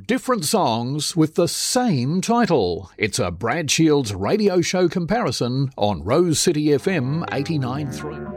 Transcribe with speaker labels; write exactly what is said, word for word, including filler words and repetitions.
Speaker 1: different songs with the same title. It's a Brad Shields radio show comparison on Rose City F M eighty-nine point three.